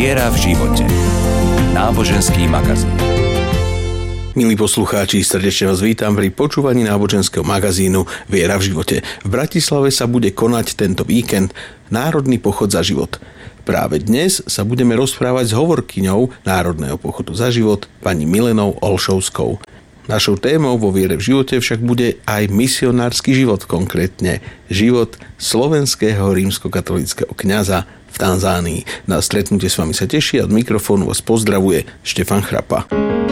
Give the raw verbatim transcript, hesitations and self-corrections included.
Viera v živote. Náboženský magazín. Milí poslucháči, srdečne vás vítam pri počúvaní náboženského magazínu Viera v živote. V Bratislave sa bude konať tento víkend Národný pochod za život. Práve dnes sa budeme rozprávať s hovorkyňou Národného pochodu za život, pani Milenou Olšovskou. Našou témou vo Viere v živote však bude aj misionársky život, konkrétne život slovenského rímskokatolíckeho kňaza v Tanzánii. Na stretnutie s vami sa teší a od mikrofónu vás pozdravuje Štefan Chrapa.